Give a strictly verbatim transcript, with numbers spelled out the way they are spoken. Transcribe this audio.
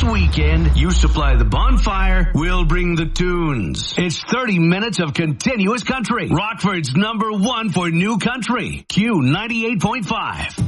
This weekend, you supply the bonfire, we'll bring the tunes. It's thirty minutes of continuous country. Rockford's number one for new country. Q ninety-eight point five.